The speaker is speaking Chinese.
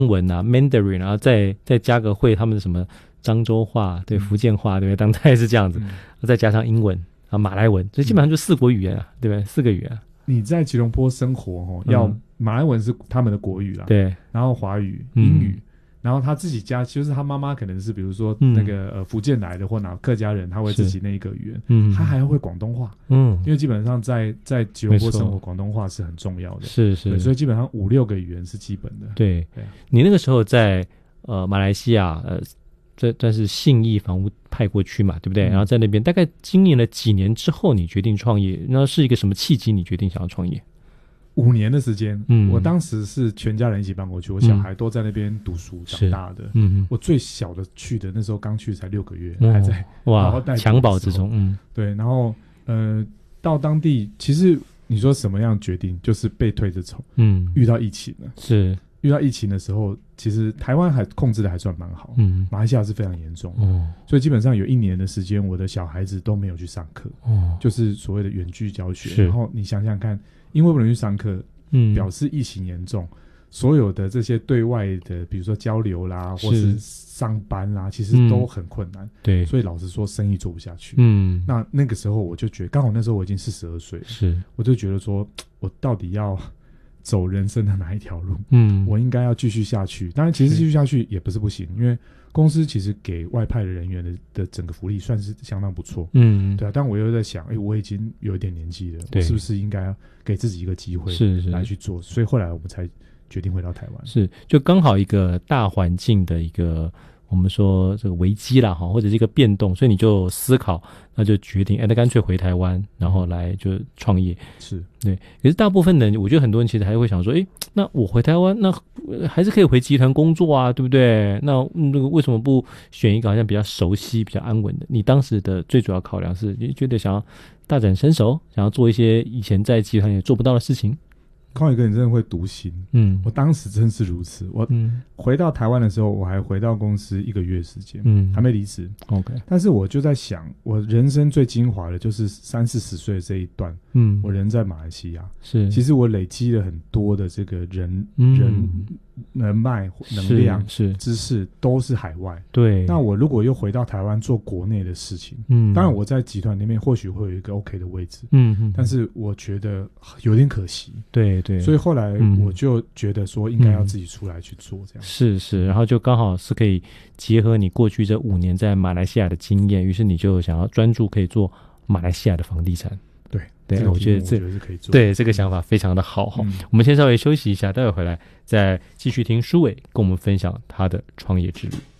文啊 Mandarin， 然后再加个会他们的什么漳州话，对，福建话，对不对？当代是这样子，再加上英文啊马来文，所以基本上就4国语言啊，对不对？4个语言。 你在吉隆坡生活要马来文是他们的国语啦， 对， 然后华语、英语。然后他自己家，就是他妈妈可能是比如说那个福建来的或哪客家人，他会自己那一个语言，他还会广东话，因为基本上在吉隆坡生活，广东话是很重要的， 是， 所以基本上5-6个语言是基本的。 对，你那个时候在马来西亚这算是信义房屋派过去嘛，对不对？然后在那边大概经营了几年之后，你决定创业，那是一个什么契机？你决定想要创业 ？5年的时间，我当时是全家人一起搬过去，我小孩都在那边读书长大的，我最小的去的那时候刚去才6个月，还在襁褓之中， 对，然后到当地，其实你说什么样决定，就是被推着走，遇到疫情了， 是遇到疫情的时候，其实台湾还控制的还算蛮好，马来西亚是非常严重的，所以基本上有1年的时间，我的小孩子都没有去上课，就是所谓的远距教学，然后你想想看。因为不能去上课，表示疫情严重，所有的这些对外的，比如说交流啦，或是上班啦，其实都很困难。 对， 所以老实说，生意做不下去。那个时候我就觉得，刚好那时候我已经42岁了，我就觉得说，我到底要走人生的哪一条路？我应该要继续下去。当然，其实继续下去也不是不行，因为公司其实给外派的人员的整个福利算是相当不错，对啊。但我又在想，我已经有一点年纪了，我是不是应该要给自己一个机会，来去做？所以后来我们才决定回到台湾。 是，就刚好一个大环境的一个我们说这个危机啦，或者是一个变动，所以你就思考，那就决定，那干脆回台湾，然后来就创业。 是， 对。可是大部分人，我觉得很多人其实还会想说，那我回台湾，那还是可以回集团工作啊，对不对？那个为什么不选一个好像比较熟悉、比较安稳的？你当时的最主要考量是，你觉得想要大展身手，想要做一些以前在集团也做不到的事情。 匡宇哥，你真的会读心。我当时真是如此。我回到台湾的时候，我还回到公司1个月时间，还没离职。 OK， 但是我就在想，我人生最精华的就是30-40岁的这一段。我人在马来西亚，其实我累积了很多的这个人脉、能量、知识都是海外。对，那我如果又回到台湾做国内的事情，当然我在集团里面或许会有一个 OK 的位置，但是我觉得有点可惜。对，所以后来我就觉得说应该要自己出来去做这样。是，然后就刚好是可以结合你过去这5年在马来西亚的经验，于是你就想要专注可以做马来西亚的房地产。对，我觉得这是可以做。对，这个想法非常的好哈。我们先稍微休息一下，待会回来再继续听舒伟跟我们分享他的创业之旅。